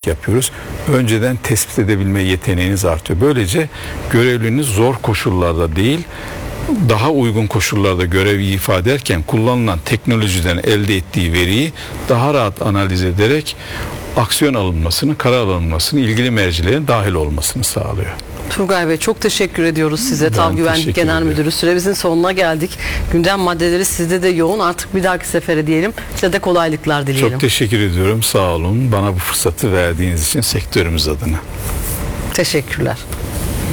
yapıyoruz. Önceden tespit edebilme yeteneğiniz artıyor. Böylece görevliniz zor koşullarda değil, daha uygun koşullarda görevi ifade ederken kullanılan teknolojiden elde ettiği veriyi daha rahat analiz ederek aksiyon alınmasını, karar alınmasını, ilgili mercilerin dahil olmasını sağlıyor. Turgay Bey, çok teşekkür ediyoruz size. TAV Güvenlik teşekkür Genel ederim. Müdürü. Süremizin sonuna geldik. Gündem maddeleri sizde de yoğun. Artık bir dahaki sefere diyelim. Size de kolaylıklar dileyelim. Çok teşekkür ediyorum. Sağ olun. Bana bu fırsatı verdiğiniz için sektörümüz adına. Teşekkürler.